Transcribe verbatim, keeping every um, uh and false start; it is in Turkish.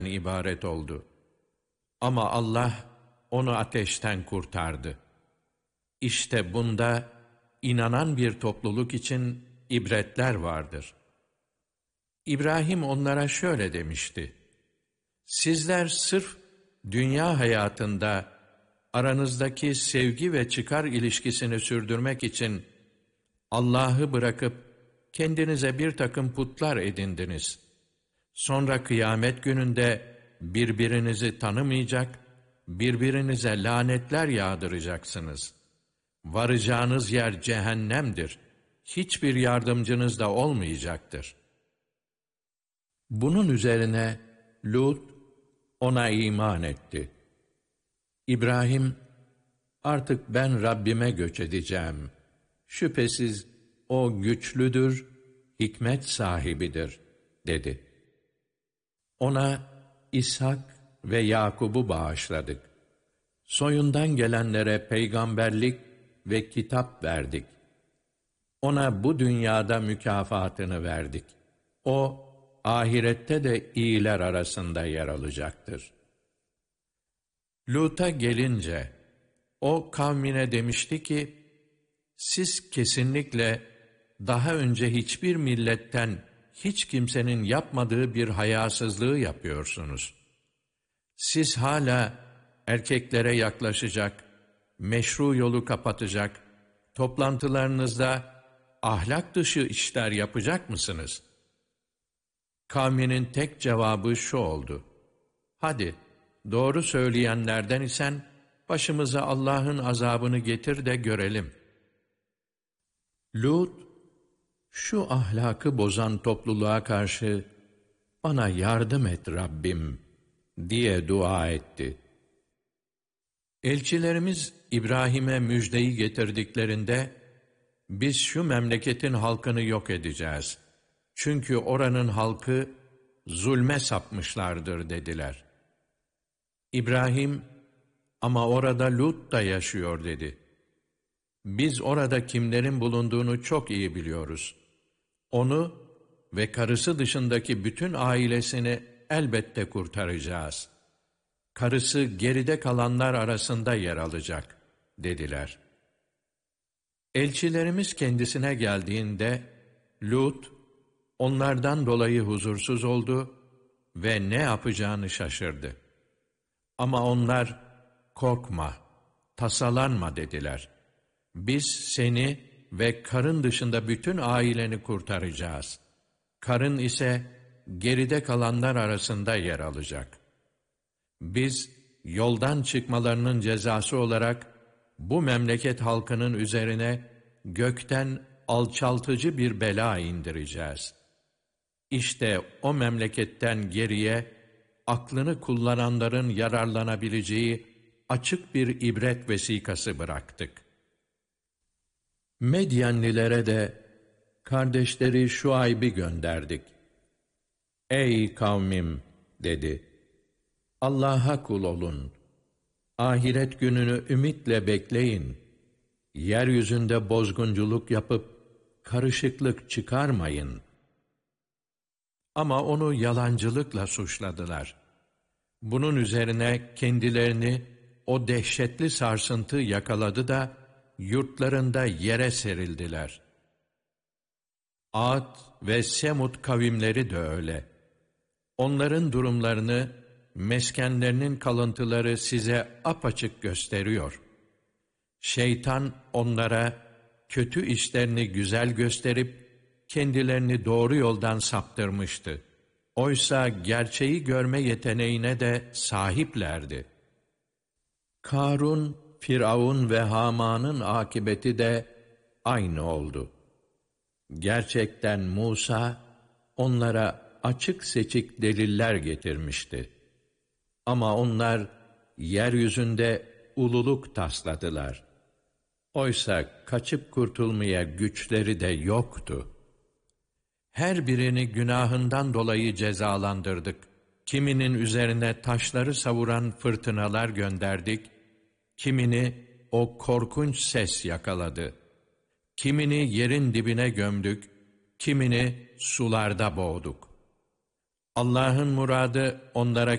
ibaret oldu. Ama Allah onu ateşten kurtardı. İşte bunda inanan bir topluluk için ibretler vardır. İbrahim onlara şöyle demişti: Sizler sırf dünya hayatında aranızdaki sevgi ve çıkar ilişkisini sürdürmek için Allah'ı bırakıp kendinize bir takım putlar edindiniz. Sonra kıyamet gününde birbirinizi tanımayacak, birbirinize lanetler yağdıracaksınız. Varacağınız yer cehennemdir. Hiçbir yardımcınız da olmayacaktır. Bunun üzerine Lut ona iman etti. İbrahim, artık ben Rabbime göç edeceğim. Şüphesiz o güçlüdür, hikmet sahibidir, dedi. Ona İshak ve Yakub'u bağışladık. Soyundan gelenlere peygamberlik ve kitap verdik. Ona bu dünyada mükafatını verdik. O, ahirette de iyiler arasında yer alacaktır. Lut'a gelince, o kavmine demişti ki, siz kesinlikle daha önce hiçbir milletten hiç kimsenin yapmadığı bir hayasızlığı yapıyorsunuz. Siz hala erkeklere yaklaşacak, meşru yolu kapatacak, toplantılarınızda ahlak dışı işler yapacak mısınız? Kavminin tek cevabı şu oldu: Hadi, doğru söyleyenlerden isen başımıza Allah'ın azabını getir de görelim. Lut, şu ahlakı bozan topluluğa karşı bana yardım et Rabbim diye dua etti. Elçilerimiz İbrahim'e müjdeyi getirdiklerinde, biz şu memleketin halkını yok edeceğiz. Çünkü oranın halkı zulme sapmışlardır dediler. İbrahim, ama orada Lut da yaşıyor dedi. Biz orada kimlerin bulunduğunu çok iyi biliyoruz. Onu ve karısı dışındaki bütün ailesini elbette kurtaracağız. Karısı geride kalanlar arasında yer alacak, dediler. Elçilerimiz kendisine geldiğinde, Lut, onlardan dolayı huzursuz oldu ve ne yapacağını şaşırdı. Ama onlar, korkma, tasalanma dediler. Biz seni ve karın dışında bütün aileni kurtaracağız. Karın ise geride kalanlar arasında yer alacak. Biz yoldan çıkmalarının cezası olarak bu memleket halkının üzerine gökten alçaltıcı bir bela indireceğiz. İşte o memleketten geriye aklını kullananların yararlanabileceği açık bir ibret vesikası bıraktık. Medyenlilere de kardeşleri Şuayb'i gönderdik. Ey kavmim, dedi, Allah'a kul olun. Ahiret gününü ümitle bekleyin. Yeryüzünde bozgunculuk yapıp karışıklık çıkarmayın. Ama onu yalancılıkla suçladılar. Bunun üzerine kendilerini o dehşetli sarsıntı yakaladı da yurtlarında yere serildiler. Ad ve Semud kavimleri de öyle. Onların durumlarını, meskenlerinin kalıntıları size apaçık gösteriyor. Şeytan onlara kötü işlerini güzel gösterip kendilerini doğru yoldan saptırmıştı. Oysa gerçeği görme yeteneğine de sahiplerdi. Karun, Firavun ve Haman'ın akıbeti de aynı oldu. Gerçekten Musa onlara açık seçik deliller getirmişti. Ama onlar yeryüzünde ululuk tasladılar. Oysa kaçıp kurtulmaya güçleri de yoktu. Her birini günahından dolayı cezalandırdık. Kiminin üzerine taşları savuran fırtınalar gönderdik, kimini o korkunç ses yakaladı. Kimini yerin dibine gömdük, kimini sularda boğduk. Allah'ın muradı onlara